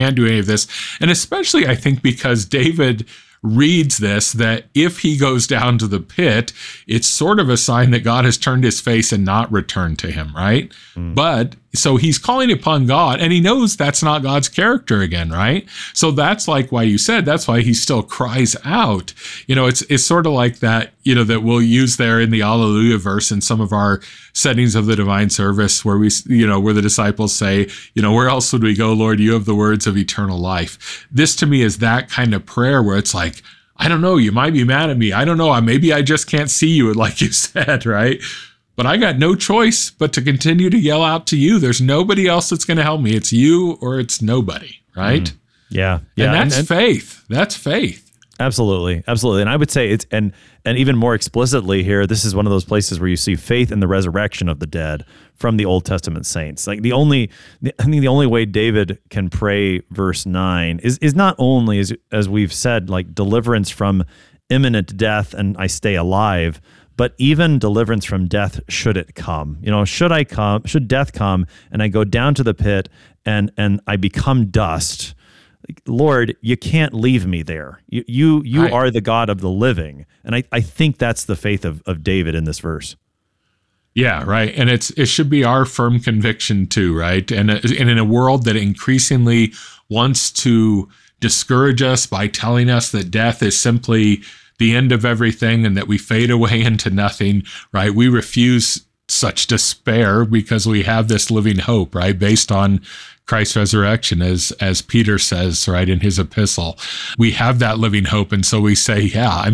can't do any of this. And especially, I think, because David reads this, that if he goes down to the pit, it's sort of a sign that God has turned his face and not returned to him, right? But so he's calling upon God, and he knows that's not God's character again, right? So that's like why you said, that's why he still cries out. It's sort of like that, that we'll use there in the Alleluia verse in some of our settings of the divine service where where the disciples say, where else would we go, Lord? You have the words of eternal life. This to me is that kind of prayer where it's like, I don't know, you might be mad at me. I don't know. Maybe I just can't see you, like you said, right? But I got no choice but to continue to yell out to you. There's nobody else that's going to help me. It's you or it's nobody, right? Yeah. And that's faith. That's faith. Absolutely. And I would say it's, and even more explicitly here, this is one of those places where you see faith in the resurrection of the dead from the Old Testament saints. Like the only way David can pray verse 9 is not only, as we've said, like deliverance from imminent death and I stay alive, but even deliverance from death should it come. Should death come and I go down to the pit and I become dust, Lord, you can't leave me there. You right. are the God of the living. And I think that's the faith of David in this verse. Yeah, right. And it should be our firm conviction too, right? And in a world that increasingly wants to discourage us by telling us that death is simply the end of everything and that we fade away into nothing, right? We refuse such despair because we have this living hope, right? Based on Christ's resurrection, as Peter says, right, in his epistle. We have that living hope. And so we say,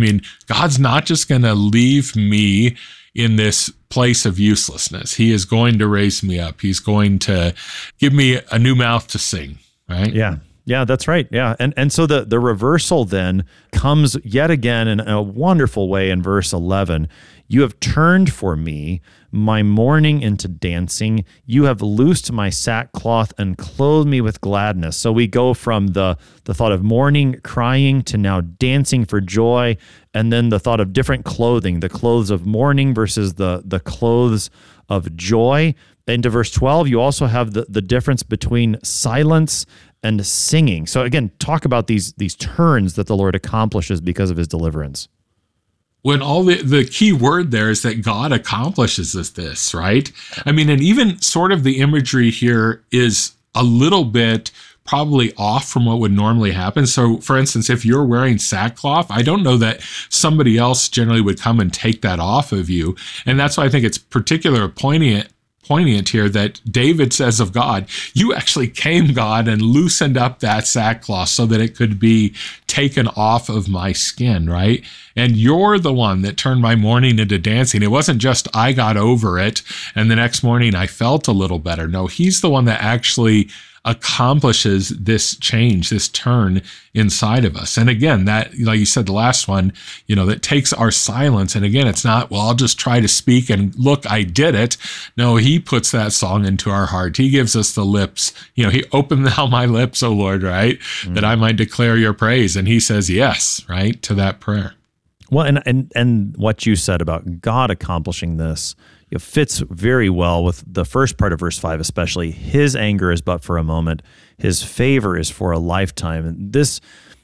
God's not just going to leave me in this place of uselessness. He is going to raise me up. He's going to give me a new mouth to sing, right? Yeah, that's right. Yeah. And so the reversal then comes yet again in a wonderful way in verse 11. You have turned for me my mourning into dancing. You have loosed my sackcloth and clothed me with gladness. So we go from the thought of mourning, crying, to now dancing for joy, and then the thought of different clothing, the clothes of mourning versus the clothes of joy. Into verse 12, you also have the difference between silence and singing. So again, talk about these turns that the Lord accomplishes because of his deliverance. When all the key word there is that God accomplishes this, right? And even sort of the imagery here is a little bit probably off from what would normally happen. So for instance, if you're wearing sackcloth, I don't know that somebody else generally would come and take that off of you. And that's why I think it's particularly poignant here that David says of God, you actually came, God, and loosened up that sackcloth so that it could be taken off of my skin, right? And you're the one that turned my mourning into dancing. It wasn't just I got over it and the next morning I felt a little better. No, he's the one that actually accomplishes this change, this turn inside of us. And again, that, like you said, the last one, that takes our silence. And again, it's not, well, I'll just try to speak and look, I did it. No, he puts that song into our heart. He gives us the lips. He opened thou my lips, O Lord, right? Mm-hmm. That I might declare your praise. And he says yes, right, to that prayer. Well, and what you said about God accomplishing this, it fits very well with the first part of verse 5, especially. His anger is but for a moment. His favor is for a lifetime. And this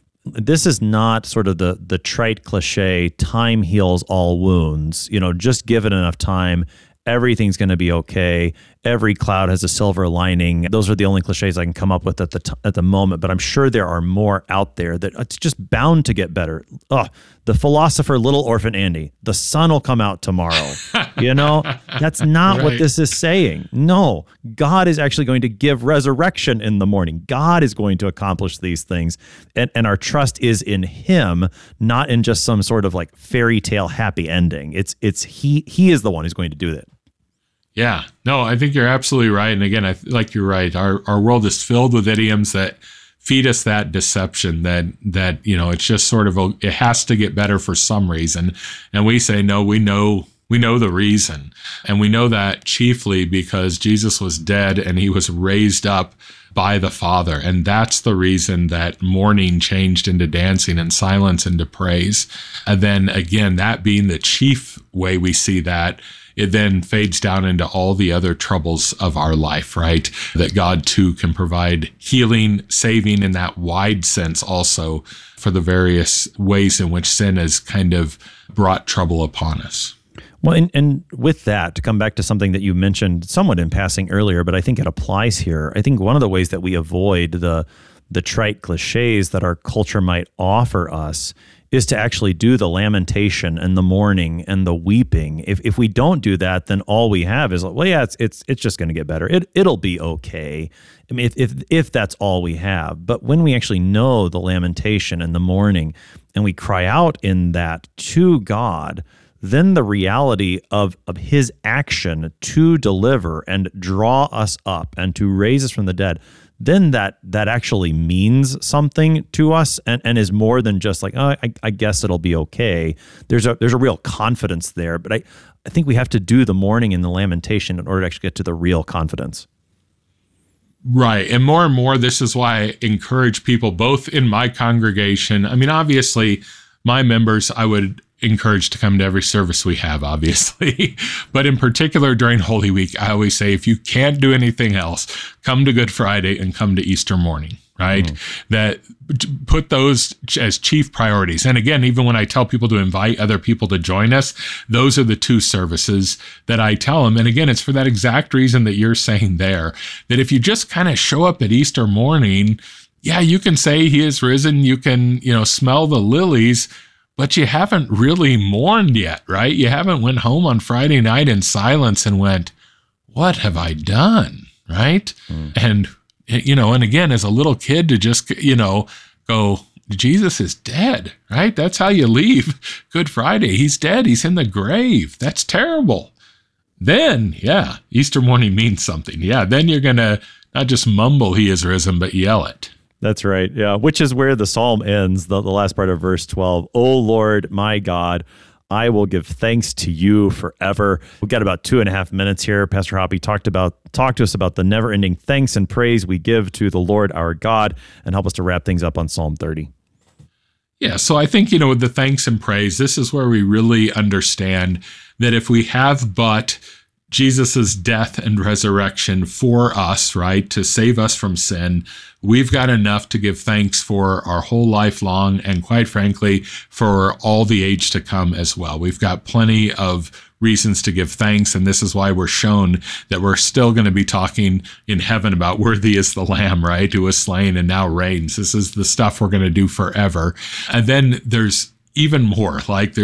is not sort of the trite cliche, time heals all wounds. Just give it enough time, everything's going to be okay. Every cloud has a silver lining. Those are the only cliches I can come up with at the moment, but I'm sure there are more out there that it's just bound to get better. The philosopher Little Orphan Andy, the sun will come out tomorrow. That's not right. What this is saying. No, God is actually going to give resurrection in the morning. God is going to accomplish these things, and our trust is in Him, not in just some sort of like fairy tale happy ending. It's He is the one who's going to do it. Yeah, no, I think you're absolutely right. And again, you're right. Our world is filled with idioms that feed us that deception that it's just sort of it has to get better for some reason. And we say, no, we know the reason. And we know that chiefly because Jesus was dead and he was raised up by the Father. And that's the reason that mourning changed into dancing and silence into praise. And then again, that being the chief way we see that it then fades down into all the other troubles of our life, right? That God too can provide healing, saving in that wide sense also for the various ways in which sin has kind of brought trouble upon us. Well, and with that, to come back to something that you mentioned somewhat in passing earlier, but I think it applies here. I think one of the ways that we avoid the trite cliches that our culture might offer us is to actually do the lamentation and the mourning and the weeping. If we don't do that, then all we have is, well, yeah, it's just going to get better. It'll be okay. I mean, if that's all we have. But when we actually know the lamentation and the mourning, and we cry out in that to God, then the reality of his action to deliver and draw us up and to raise us from the dead, then that actually means something to us and is more than just like, oh, I guess it'll be okay. There's a real confidence there, but I think we have to do the mourning and the lamentation in order to actually get to the real confidence. Right. And more, this is why I encourage people both in my congregation. I mean, obviously, my members, I would encourage to come to every service we have, obviously. But in particular, during Holy Week, I always say, if you can't do anything else, come to Good Friday and come to Easter morning, right? That put those as chief priorities. And again, even when I tell people to invite other people to join us, those are the two services that I tell them. And again, it's for that exact reason that you're saying there, that if you just kind of show up at Easter morning, yeah, you can say he is risen, you can, smell the lilies, but you haven't really mourned yet, right? You haven't went home on Friday night in silence and went, what have I done, right? And, and again, as a little kid to just, go, Jesus is dead, right? That's how you leave Good Friday. He's dead. He's in the grave. That's terrible. Then, yeah, Easter morning means something. Yeah, then you're going to not just mumble he is risen, but yell it. That's right. Yeah. Which is where the psalm ends, the last part of verse 12. O Lord, my God, I will give thanks to you forever. We've got about 2.5 minutes here. Pastor Hoppy talked to us about the never-ending thanks and praise we give to the Lord our God, and help us to wrap things up on Psalm 30. Yeah, so I think, with the thanks and praise, this is where we really understand that if we have but Jesus's death and resurrection for us, right, to save us from sin, we've got enough to give thanks for our whole life long, and quite frankly, for all the age to come as well. We've got plenty of reasons to give thanks, and this is why we're shown that we're still going to be talking in heaven about worthy is the Lamb, right, who was slain and now reigns. This is the stuff we're going to do forever. And then there's even more,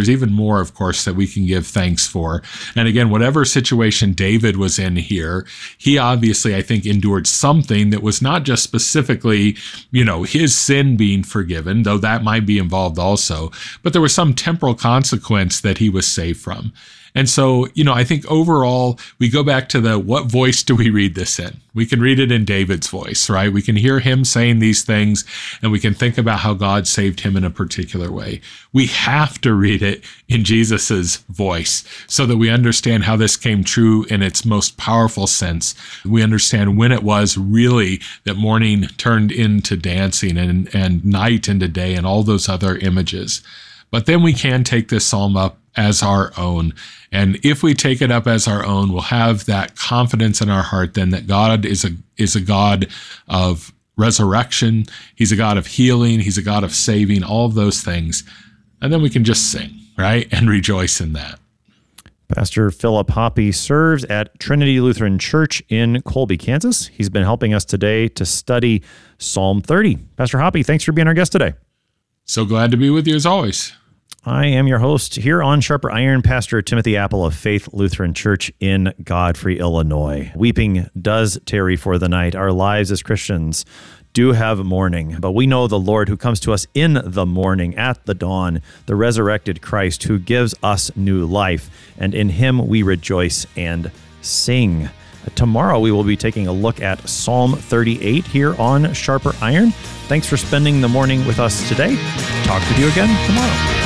of course, that we can give thanks for. And again, whatever situation David was in here, he obviously, I think, endured something that was not just specifically, his sin being forgiven, though that might be involved also, but there was some temporal consequence that he was saved from. And so, I think overall, we go back to what voice do we read this in? We can read it in David's voice, right? We can hear him saying these things, and we can think about how God saved him in a particular way. We have to read it in Jesus's voice so that we understand how this came true in its most powerful sense. We understand when it was really that morning turned into dancing and night into day and all those other images. But then we can take this psalm up as our own. And if we take it up as our own, we'll have that confidence in our heart then that God is a God of resurrection. He's a God of healing. He's a God of saving, all of those things. And then we can just sing, right? And rejoice in that. Pastor Philip Hoppy serves at Trinity Lutheran Church in Colby, Kansas. He's been helping us today to study Psalm 30. Pastor Hoppy, thanks for being our guest today. So glad to be with you as always. I am your host here on Sharper Iron, Pastor Timothy Apple of Faith Lutheran Church in Godfrey, Illinois. Weeping does tarry for the night. Our lives as Christians do have mourning, but we know the Lord who comes to us in the morning, at the dawn, the resurrected Christ who gives us new life, and in him we rejoice and sing. Tomorrow we will be taking a look at Psalm 38 here on Sharper Iron. Thanks for spending the morning with us today. Talk with you again tomorrow.